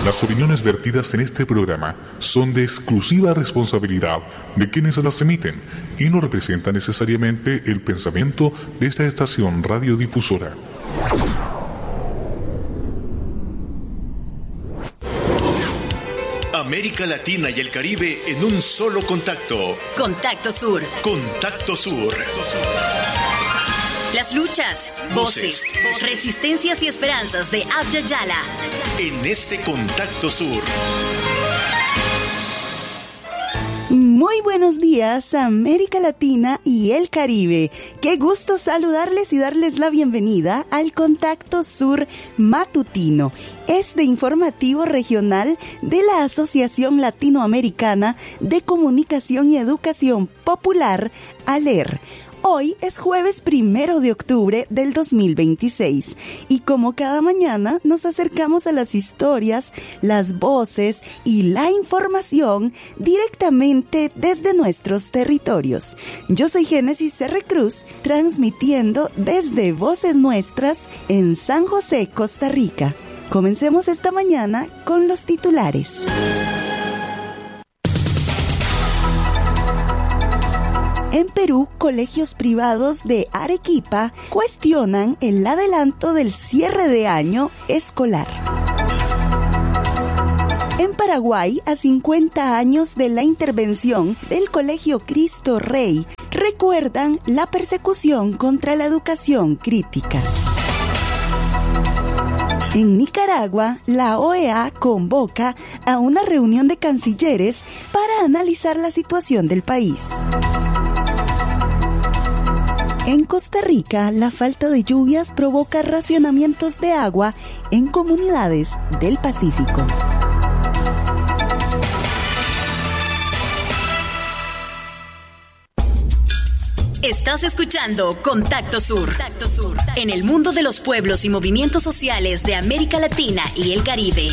Las opiniones vertidas en este programa son de exclusiva responsabilidad de quienes las emiten y no representan necesariamente el pensamiento de esta estación radiodifusora. América Latina y el Caribe en un solo contacto. Contacto Sur. Contacto Sur. Las luchas, voces, resistencias y esperanzas de Abya Yala. En este Contacto Sur. Muy buenos días, América Latina y el Caribe. Qué gusto saludarles y darles la bienvenida al Contacto Sur Matutino, este informativo regional de la Asociación Latinoamericana de Comunicación y Educación Popular, ALER. Hoy es jueves 1 de octubre del 2026 y como cada mañana nos acercamos a las historias, las voces y la información directamente desde nuestros territorios. Yo soy Génesis R. Cruz, transmitiendo desde Voces Nuestras en San José, Costa Rica. Comencemos esta mañana con los titulares. En Perú, colegios privados de Arequipa cuestionan el adelanto del cierre de año escolar. En Paraguay, a 50 años de la intervención del Colegio Cristo Rey, recuerdan la persecución contra la educación crítica. En Nicaragua, la OEA convoca a una reunión de cancilleres para analizar la situación del país. En Costa Rica, la falta de lluvias provoca racionamientos de agua en comunidades del Pacífico. Estás escuchando Contacto Sur. En el mundo de los pueblos y movimientos sociales de América Latina y el Caribe.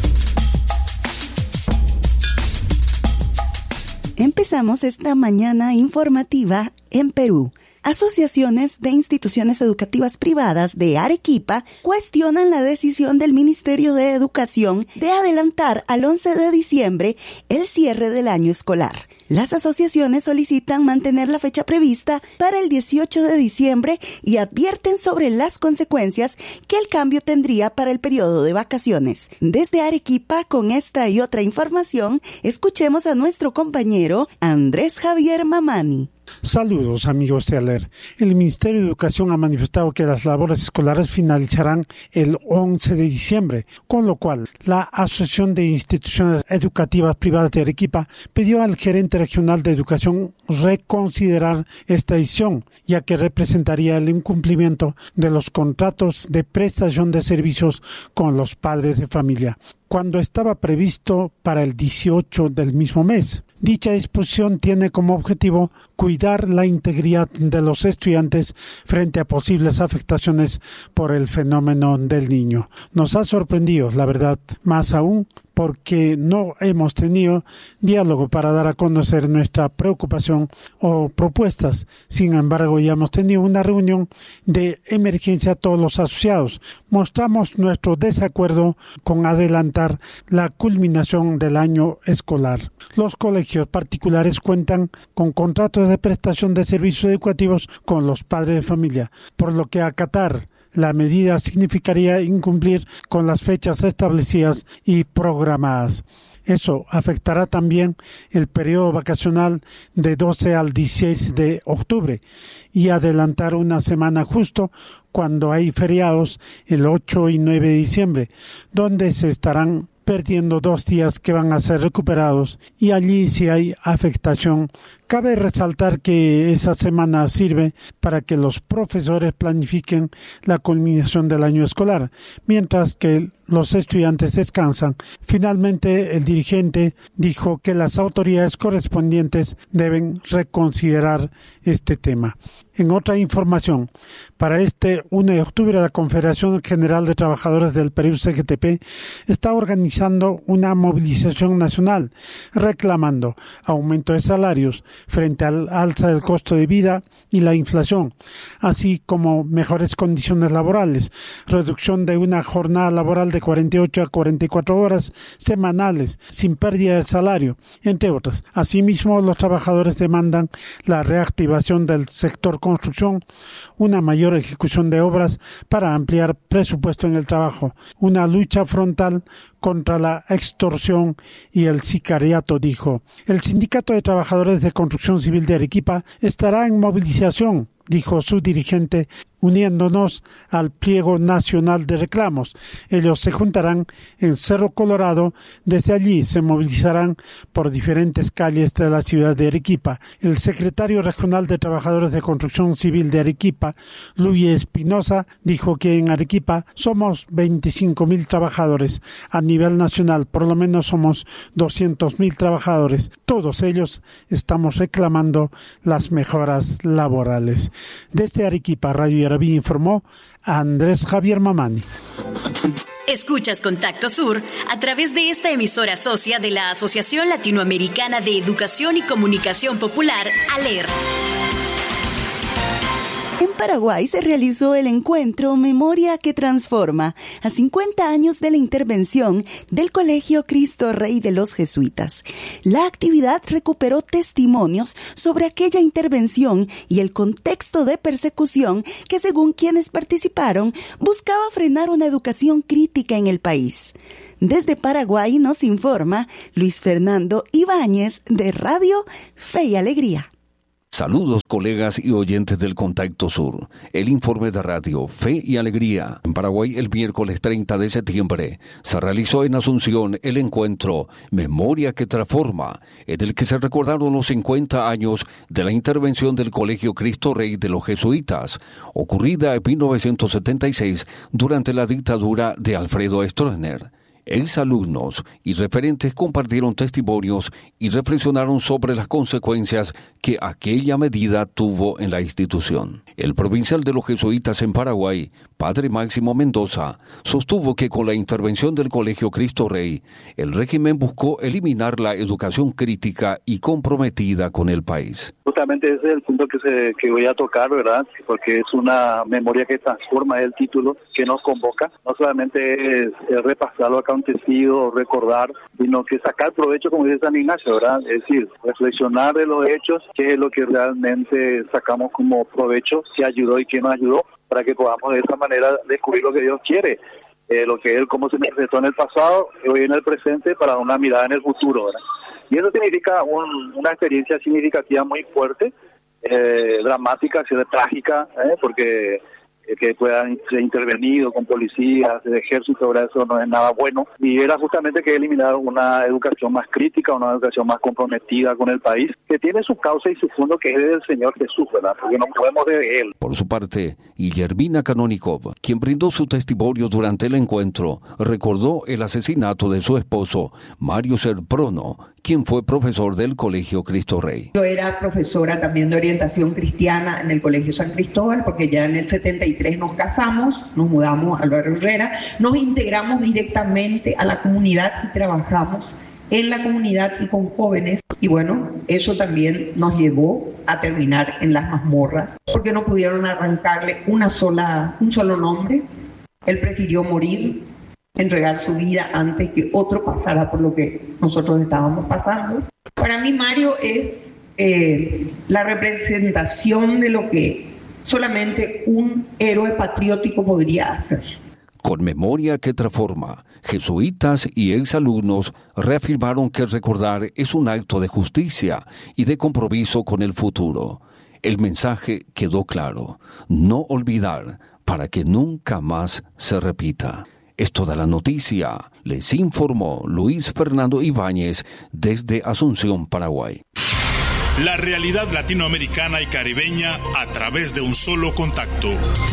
Empezamos esta mañana informativa en Perú. Asociaciones de instituciones educativas privadas de Arequipa cuestionan la decisión del Ministerio de Educación de adelantar al 11 de diciembre el cierre del año escolar. Las asociaciones solicitan mantener la fecha prevista para el 18 de diciembre y advierten sobre las consecuencias que el cambio tendría para el periodo de vacaciones. Desde Arequipa, con esta y otra información, escuchemos a nuestro compañero Andrés Javier Mamani. Saludos amigos de ALER. El Ministerio de Educación ha manifestado que las labores escolares finalizarán el 11 de diciembre, con lo cual la Asociación de Instituciones Educativas Privadas de Arequipa pidió al gerente regional de educación reconsiderar esta decisión, ya que representaría el incumplimiento de los contratos de prestación de servicios con los padres de familia, cuando estaba previsto para el 18 del mismo mes. Dicha disposición tiene como objetivo cuidar la integridad de los estudiantes frente a posibles afectaciones por el fenómeno del niño. Nos ha sorprendido, la verdad, más aún porque no hemos tenido diálogo para dar a conocer nuestra preocupación o propuestas. Sin embargo, ya hemos tenido una reunión de emergencia a todos los asociados. Mostramos nuestro desacuerdo con adelantar la culminación del año escolar. Los colegios particulares cuentan con contratos de prestación de servicios educativos con los padres de familia, por lo que acatar la medida significaría incumplir con las fechas establecidas y programadas. Eso afectará también el periodo vacacional de 12 al 16 de octubre y adelantar una semana justo cuando hay feriados el 8 y 9 de diciembre, donde se estarán perdiendo 2 días que van a ser recuperados y allí si hay afectación. Cabe resaltar que esa semana sirve para que los profesores planifiquen la culminación del año escolar, mientras que los estudiantes descansan. Finalmente, el dirigente dijo que las autoridades correspondientes deben reconsiderar este tema. En otra información, para este 1 de octubre la Confederación General de Trabajadores del Perú, CGTP, está organizando una movilización nacional reclamando aumento de salarios, frente al alza del costo de vida y la inflación, así como mejores condiciones laborales, reducción de una jornada laboral de 48 a 44 horas semanales sin pérdida de salario, entre otras. Asimismo, los trabajadores demandan la reactivación del sector construcción, una mayor ejecución de obras para ampliar presupuesto en el trabajo, una lucha frontal contra la extorsión y el sicariato, dijo. El Sindicato de Trabajadores de Construcción Civil de Arequipa estará en movilización, dijo su dirigente, uniéndonos al pliego nacional de reclamos. Ellos se juntarán en Cerro Colorado. Desde allí se movilizarán por diferentes calles de la ciudad de Arequipa. El secretario regional de Trabajadores de Construcción Civil de Arequipa, Luis Espinosa, dijo que en Arequipa somos 25.000 trabajadores. A nivel nacional, por lo menos somos 200.000 trabajadores. Todos ellos estamos reclamando las mejoras laborales. Desde Arequipa, Radio Yarabí, informó Andrés Javier Mamani. Escuchas Contacto Sur a través de esta emisora socia de la Asociación Latinoamericana de Educación y Comunicación Popular, ALER. En Paraguay se realizó el encuentro Memoria que Transforma, a 50 años de la intervención del Colegio Cristo Rey de los Jesuitas. La actividad recuperó testimonios sobre aquella intervención y el contexto de persecución que, según quienes participaron, buscaba frenar una educación crítica en el país. Desde Paraguay nos informa Luis Fernando Ibáñez de Radio Fe y Alegría. Saludos, colegas y oyentes del Contacto Sur. El informe de Radio Fe y Alegría. En Paraguay, el miércoles 30 de septiembre, se realizó en Asunción el encuentro Memoria que Transforma, en el que se recordaron los 50 años de la intervención del Colegio Cristo Rey de los Jesuitas, ocurrida en 1976 durante la dictadura de Alfredo Stroessner. Exalumnos y referentes compartieron testimonios y reflexionaron sobre las consecuencias que aquella medida tuvo en la institución. El provincial de los jesuitas en Paraguay, Padre Máximo Mendoza, sostuvo que con la intervención del Colegio Cristo Rey, el régimen buscó eliminar la educación crítica y comprometida con el país. Justamente ese es el punto que voy a tocar, ¿verdad? Porque es una memoria que transforma, el título que nos convoca. No solamente es repasar lo acontecido, recordar, sino que sacar provecho, como dice San Ignacio, ¿verdad? Es decir, reflexionar de los hechos, qué es lo que realmente sacamos como provecho, qué ayudó y qué no ayudó, para que podamos de esa manera descubrir lo que Dios quiere, lo que Él, cómo se manifestó en el pasado, hoy en el presente, para una mirada en el futuro, ¿verdad? Y eso significa una experiencia significativa muy fuerte, dramática, trágica, porque que puedan ser intervenidos con policías, el ejército, ¿verdad? Eso no es nada bueno. Y era justamente que eliminar una educación más crítica, una educación más comprometida con el país, que tiene su causa y su fondo, que es del Señor Jesús, ¿verdad? Porque no podemos de Él. Por su parte, Guillermina Canonikov, quien brindó su testimonio durante el encuentro, recordó el asesinato de su esposo, Mario Serprono, quien fue profesor del Colegio Cristo Rey. Yo era profesora también de orientación cristiana en el Colegio San Cristóbal, porque ya en el 73 nos casamos, nos mudamos a Álvaro Herrera, nos integramos directamente a la comunidad y trabajamos en la comunidad y con jóvenes. Y bueno, eso también nos llevó a terminar en las mazmorras, porque no pudieron arrancarle un solo nombre. Él prefirió morir, entregar su vida antes que otro pasara por lo que nosotros estábamos pasando. Para mí Mario es la representación de lo que solamente un héroe patriótico podría hacer. Con Memoria que Transforma, jesuitas y exalumnos reafirmaron que recordar es un acto de justicia y de compromiso con el futuro. El mensaje quedó claro: no olvidar para que nunca más se repita. Es toda la noticia. Les informó Luis Fernando Ibáñez desde Asunción, Paraguay. La realidad latinoamericana y caribeña a través de un solo contacto.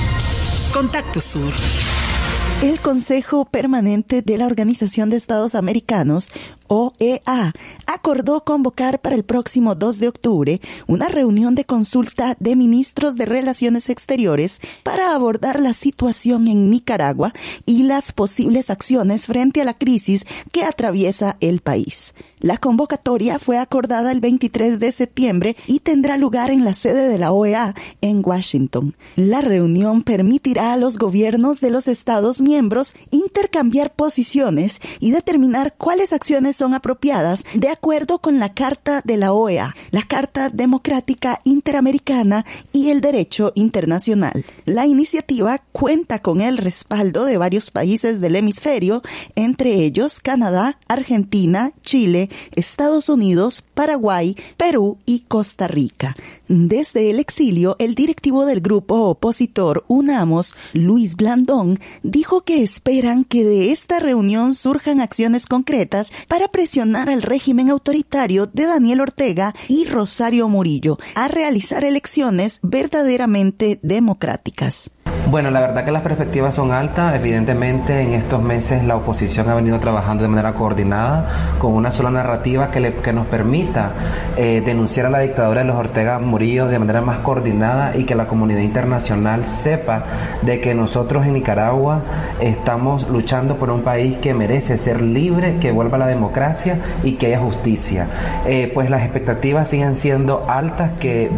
Contacto Sur. El Consejo Permanente de la Organización de Estados Americanos, OEA, OEA acordó convocar para el próximo 2 de octubre una reunión de consulta de ministros de Relaciones Exteriores para abordar la situación en Nicaragua y las posibles acciones frente a la crisis que atraviesa el país. La convocatoria fue acordada el 23 de septiembre y tendrá lugar en la sede de la OEA en Washington. La reunión permitirá a los gobiernos de los Estados miembros intercambiar posiciones y determinar cuáles acciones son apropiadas de acuerdo con la Carta de la OEA, la Carta Democrática Interamericana y el Derecho Internacional. La iniciativa cuenta con el respaldo de varios países del hemisferio, entre ellos Canadá, Argentina, Chile, Estados Unidos, Paraguay, Perú y Costa Rica. Desde el exilio, el directivo del grupo opositor UNAMOS, Luis Blandón, dijo que esperan que de esta reunión surjan acciones concretas para presionar al régimen autoritario de Daniel Ortega y Rosario Murillo a realizar elecciones verdaderamente democráticas. Bueno, la verdad que las perspectivas son altas. Evidentemente, en estos meses la oposición ha venido trabajando de manera coordinada con una sola narrativa que nos permita denunciar a la dictadura de los Ortega Murillo de manera más coordinada y que la comunidad internacional sepa de que nosotros en Nicaragua estamos luchando por un país que merece ser libre, que vuelva a la democracia y que haya justicia. Pues las expectativas siguen siendo altas que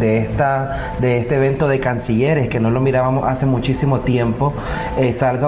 de este evento de cancilleres, que no lo mirábamos hace muchísimo tiempo, salga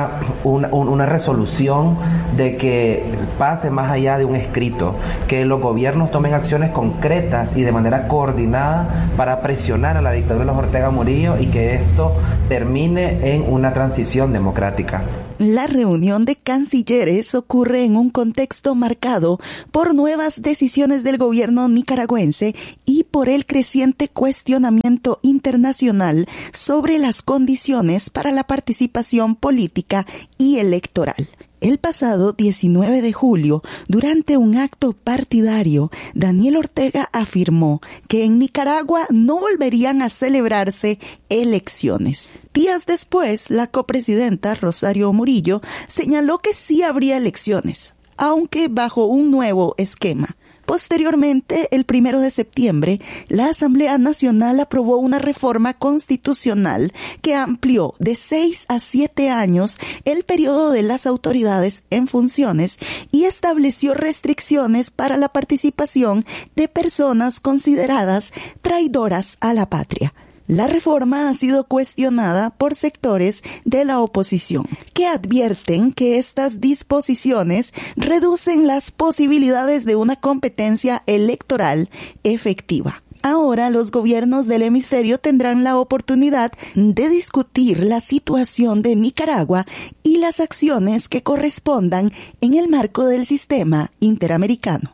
una resolución de que pase más allá de un escrito, que los gobiernos tomen acciones concretas y de manera coordinada para presionar a la dictadura de los Ortega Murillo y que esto termine en una transición democrática. La reunión de cancilleres ocurre en un contexto marcado por nuevas decisiones del gobierno nicaragüense y por el creciente cuestionamiento internacional sobre las condiciones para la participación política y electoral. El pasado 19 de julio, durante un acto partidario, Daniel Ortega afirmó que en Nicaragua no volverían a celebrarse elecciones. Días después, la copresidenta Rosario Murillo señaló que sí habría elecciones, aunque bajo un nuevo esquema. Posteriormente, el 1 de septiembre, la Asamblea Nacional aprobó una reforma constitucional que amplió de 6 a 7 años el periodo de las autoridades en funciones y estableció restricciones para la participación de personas consideradas traidoras a la patria. La reforma ha sido cuestionada por sectores de la oposición, que advierten que estas disposiciones reducen las posibilidades de una competencia electoral efectiva. Ahora los gobiernos del hemisferio tendrán la oportunidad de discutir la situación de Nicaragua y las acciones que correspondan en el marco del sistema interamericano.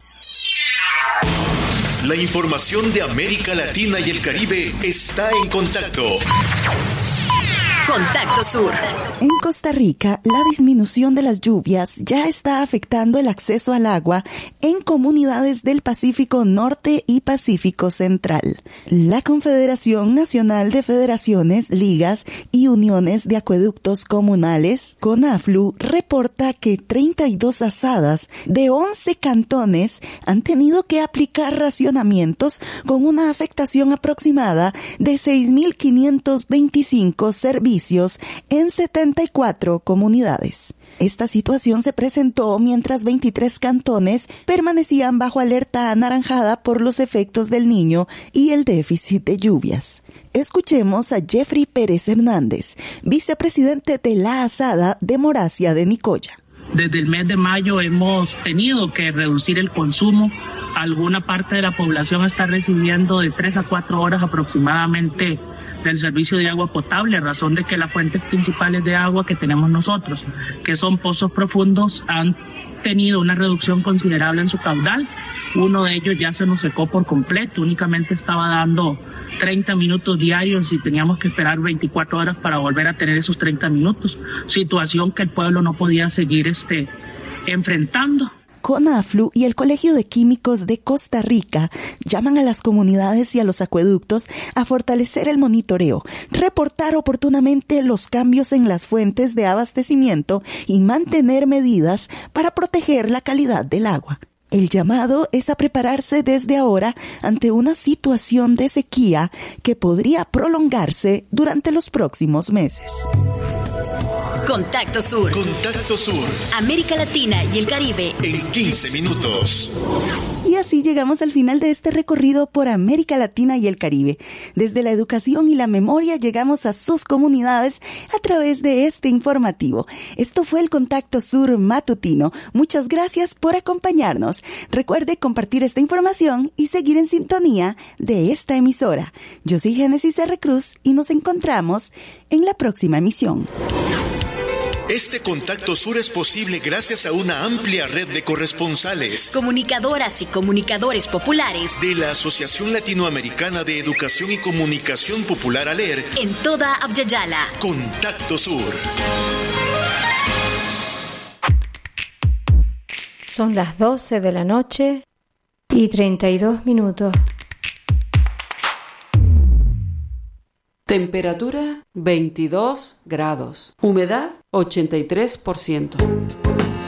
La información de América Latina y el Caribe está en contacto. Contacto Sur. En Costa Rica, la disminución de las lluvias ya está afectando el acceso al agua en comunidades del Pacífico Norte y Pacífico Central. La Confederación Nacional de Federaciones, Ligas y Uniones de Acueductos Comunales, CONAFLU, reporta que 32 asadas de 11 cantones han tenido que aplicar racionamientos con una afectación aproximada de 6.525 servicios en 74 comunidades. Esta situación se presentó mientras 23 cantones permanecían bajo alerta anaranjada por los efectos del Niño y el déficit de lluvias. Escuchemos a Jeffrey Pérez Hernández, vicepresidente de la Asada de Moracia de Nicoya. Desde el mes de mayo hemos tenido que reducir el consumo. Alguna parte de la población está recibiendo de 3 a 4 horas aproximadamente del servicio de agua potable, a razón de que las fuentes principales de agua que tenemos nosotros, que son pozos profundos, han tenido una reducción considerable en su caudal. Uno de ellos ya se nos secó por completo, únicamente estaba dando 30 minutos diarios y teníamos que esperar 24 horas para volver a tener esos 30 minutos, situación que el pueblo no podía seguir enfrentando. CONAFLU y el Colegio de Químicos de Costa Rica llaman a las comunidades y a los acueductos a fortalecer el monitoreo, reportar oportunamente los cambios en las fuentes de abastecimiento y mantener medidas para proteger la calidad del agua. El llamado es a prepararse desde ahora ante una situación de sequía que podría prolongarse durante los próximos meses. Contacto Sur. Contacto Sur. América Latina y el Caribe. En 15 minutos. Y así llegamos al final de este recorrido por América Latina y el Caribe. Desde la educación y la memoria llegamos a sus comunidades a través de este informativo. Esto fue el Contacto Sur matutino. Muchas gracias por acompañarnos. Recuerde compartir esta información y seguir en sintonía de esta emisora. Yo soy Génesis R. Cruz y nos encontramos en la próxima emisión. Este Contacto Sur es posible gracias a una amplia red de corresponsales, comunicadoras y comunicadores populares de la Asociación Latinoamericana de Educación y Comunicación Popular ALER en toda Abya-Yala. Contacto Sur. Son las 12 de la noche y 32 minutos. Temperatura 22 grados. Humedad 83%.